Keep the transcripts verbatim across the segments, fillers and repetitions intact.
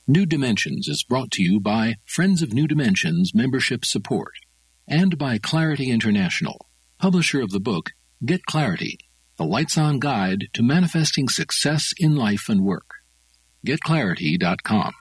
New Dimensions is brought to you by Friends of New Dimensions Membership Support and by Clarity International, publisher of the book Get Clarity, the Lights-On Guide to Manifesting Success in Life and Work. get clarity dot com.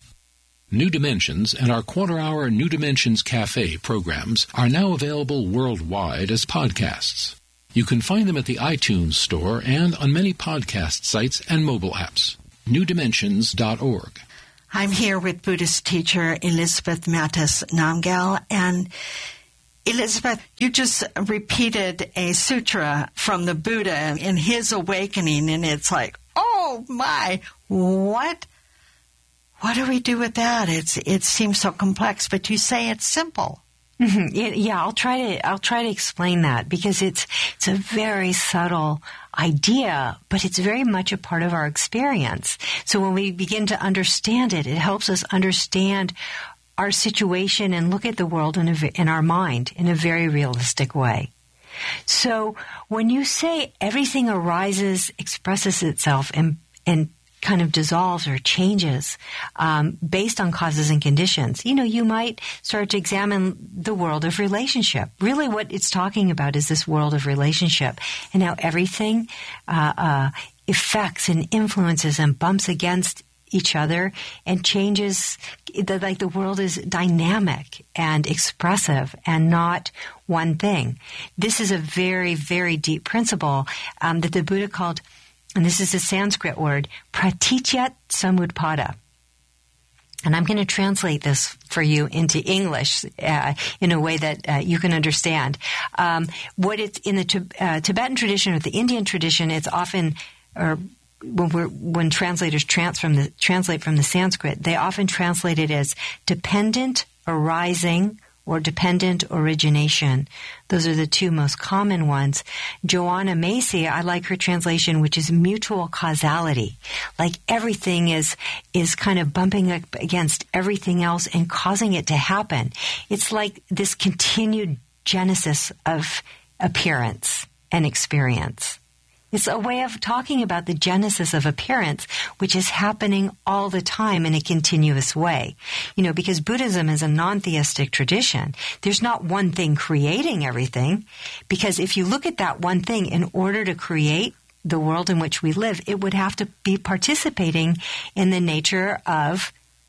New Dimensions and our quarter-hour New Dimensions Cafe programs are now available worldwide as podcasts. You can find them at the iTunes Store and on many podcast sites and mobile apps. new dimensions dot org. I'm here with Buddhist teacher Elizabeth Mattes Namgyal. And Elizabeth, you just repeated a sutra from the Buddha in his awakening, and it's like, oh my, what? What do we do with that? It's it seems so complex, but you say it's simple. Mm-hmm. It, yeah, I'll try to I'll try to explain that because it's it's a very subtle idea, but it's very much a part of our experience. So when we begin to understand it, it helps us understand our situation and look at the world in, a, in our mind in a very realistic way. So when you say everything arises, expresses itself, and and kind of dissolves or changes um, based on causes and conditions, you know, you might start to examine the world of relationship. Really what it's talking about is this world of relationship and how everything uh, uh, affects and influences and bumps against each other and changes, the, like the world is dynamic and expressive and not one thing. This is a very, very deep principle um, that the Buddha called, and this is a Sanskrit word, praticya samutpada. And I'm going to translate this for you into English uh, in a way that uh, you can understand. Um, what it's in the uh, Tibetan tradition or the Indian tradition, it's often, or when, we're, when translators trans from the, translate from the Sanskrit, they often translate it as dependent arising or dependent origination. Those are the two most common ones. Joanna Macy, I like her translation, which is mutual causality. Like everything is is kind of bumping up against everything else and causing it to happen. It's like this continued genesis of appearance and experience. It's a way of talking about the genesis of appearance, which is happening all the time in a continuous way. You know, because Buddhism is a non-theistic tradition. There's not one thing creating everything, because if you look at that one thing, in order to create the world in which we live, it would have to be participating in the nature of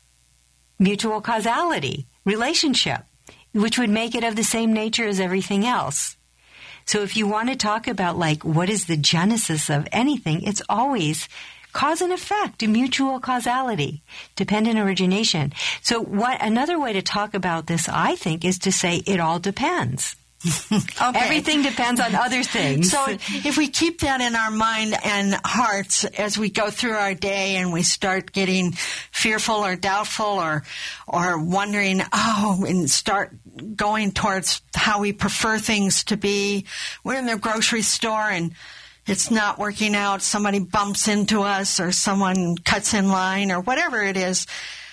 mutual causality, relationship, which would make it of the same nature as everything else. So if you want to talk about, like, what is the genesis of anything, it's always cause and effect, mutual causality, dependent origination. So what another way to talk about this, I think, is to say it all depends. Okay. Everything depends on other things. So if we keep that in our mind and hearts as we go through our day and we start getting fearful or doubtful or or wondering, oh, and start going towards how we prefer things to be. We're in the grocery store and it's not working out. Somebody bumps into us or someone cuts in line or whatever it is.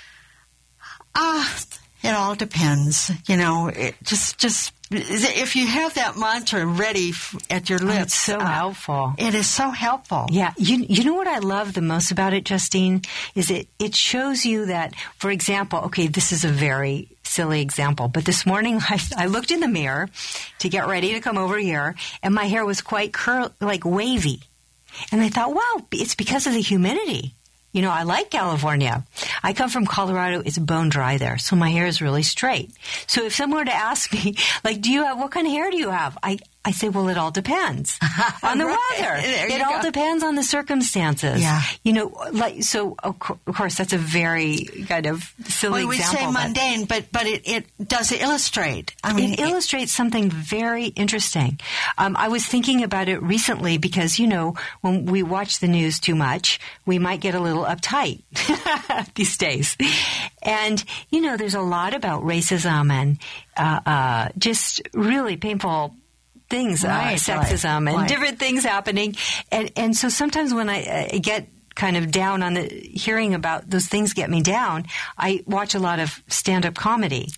Ah, it all depends. You know, it just just if you have that mantra ready at your lips. Oh, it's so uh, helpful. It is so helpful. Yeah. You you know what I love the most about it, Justine, is it, it shows you that, for example, okay, this is a very silly example, but this morning I, I looked in the mirror to get ready to come over here, and my hair was quite curl, like wavy. And I thought, wow, it's because of the humidity. You know, I like California. I come from Colorado. It's bone dry there, so my hair is really straight. So if someone were to ask me, like, do you have, what kind of hair do you have? I, I say, well, it all depends on the right. weather. There it all go. depends on the circumstances. Yeah. You know, like, so of course, that's a very kind of silly well, we example. We say mundane, but, but it, it does illustrate. I mean, it, it illustrates something very interesting. Um, I was thinking about it recently because, you know, when we watch the news too much, we might get a little uptight these days. And, you know, there's a lot about racism and uh, uh, just really painful things, right, uh, sexism right, and right. different things happening. And and so sometimes when I uh, get kind of down on the hearing about those things get me down, I watch a lot of stand-up comedy.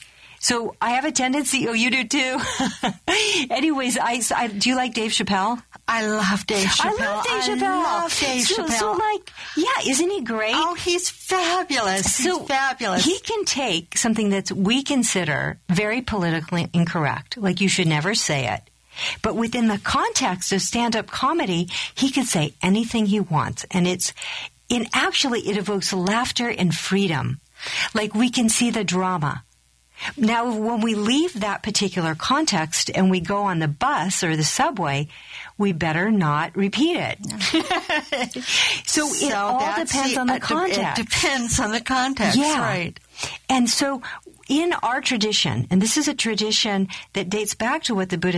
So I have a tendency, oh, you do too? Anyways, I, I, do you like Dave Chappelle? I love Dave Chappelle. I love Dave Chappelle. I love Dave so, Chappelle. So, like, yeah, isn't he great? Oh, he's fabulous. So he's fabulous. He can take something that we consider very politically incorrect, like you should never say it. But within the context of stand-up comedy, he can say anything he wants. And it's, in actually, it evokes laughter and freedom. Like we can see the drama. Now, when we leave that particular context and we go on the bus or the subway, we better not repeat it. so, so it all depends the, on the uh, context. It depends on the context, yeah. right. And so in our tradition, and this is a tradition that dates back to what the Buddha